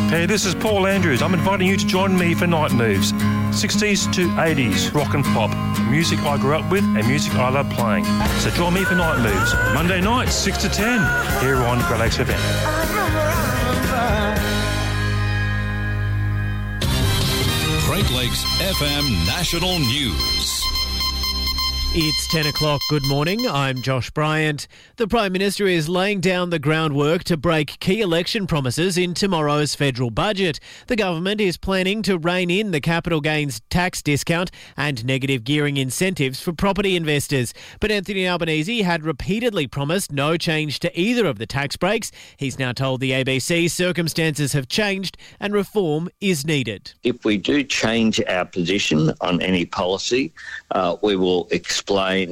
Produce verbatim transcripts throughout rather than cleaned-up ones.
Hey, this is Paul Andrews. I'm inviting you to join me for Night Moves. sixties to eighties, rock and pop. Music I grew up with and music I love playing. So join me for Night Moves. Monday nights, six to ten, here on Great Lakes F M. Great Lakes F M National News. It's ten o'clock. Good morning. I'm Josh Bryant. The Prime Minister is laying down the groundwork to break key election promises in tomorrow's federal budget. The government is planning to rein in the capital gains tax discount and negative gearing incentives for property investors. But Anthony Albanese had repeatedly promised no change to either of the tax breaks. He's now told the A B C circumstances have changed and reform is needed. If we do change our position on any policy, uh, we will explain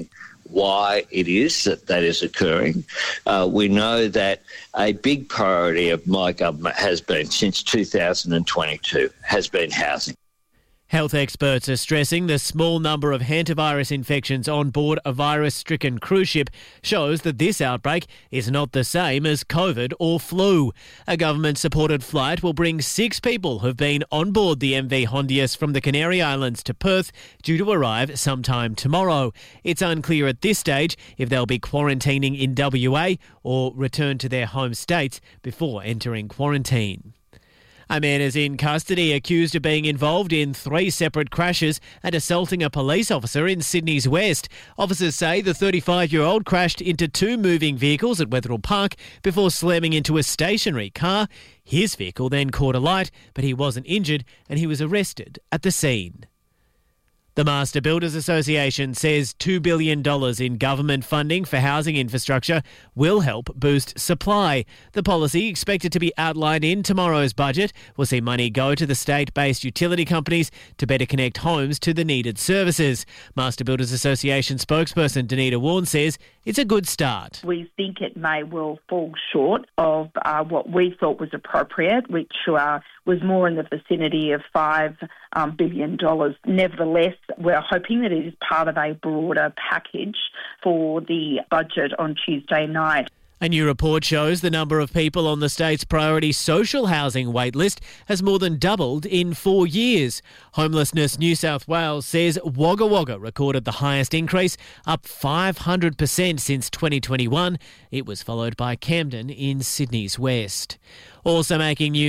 why it is that that is occurring. Uh, we know that a big priority of my government has been, since two thousand twenty-two, has been housing. Health experts are stressing the small number of hantavirus infections on board a virus-stricken cruise ship shows that this outbreak is not the same as COVID or flu. A government-supported flight will bring six people who've been on board the M V Hondius from the Canary Islands to Perth, due to arrive sometime tomorrow. It's unclear at this stage if they'll be quarantining in W A or return to their home states before entering quarantine. A man is in custody accused of being involved in three separate crashes and assaulting a police officer in Sydney's West. Officers say the thirty-five-year-old crashed into two moving vehicles at Wetherill Park before slamming into a stationary car. His vehicle then caught alight, but he wasn't injured and he was arrested at the scene. The Master Builders Association says two billion dollars in government funding for housing infrastructure will help boost supply. The policy, expected to be outlined in tomorrow's budget, will see money go to the state-based utility companies to better connect homes to the needed services. Master Builders Association spokesperson Danita Warren says it's a good start. We think it may well fall short of uh, what we thought was appropriate, which uh, was more in the vicinity of five um, billion dollars. Nevertheless, we're hoping that it is part of a broader package for the budget on Tuesday night. A new report shows the number of people on the state's priority social housing waitlist has more than doubled in four years. Homelessness New South Wales says Wagga Wagga recorded the highest increase, up five hundred percent since twenty twenty-one. It was followed by Camden in Sydney's West. Also making news